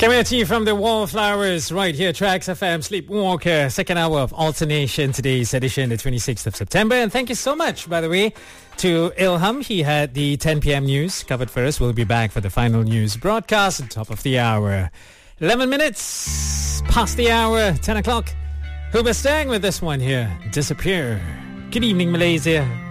Coming at you from the Wallflowers right here, Tracks FM Sleepwalker, second hour of alternation, today's edition, the 26th of September. And thank you so much, by the way, to Ilham. He had the 10 p.m. news covered first. We'll be back for the final news broadcast at the top of the hour. 11 minutes past the hour, 10 o'clock. Who'll be staying with this one here? Disappear. Good evening, Malaysia.